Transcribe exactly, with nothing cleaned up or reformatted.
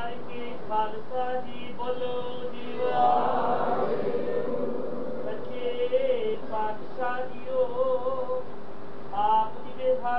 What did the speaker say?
ਵਾਹਿ ਕੀ ਖਾਲਸਾ ਜੀ ਬੋਲੋ ਜੀ ਵਾਹਿਗੁਰੂ। ਸੱਚੇ ਪਾਤਸ਼ਾਹ ਜੀਓ ਆਪ ਜੀ ਦੇ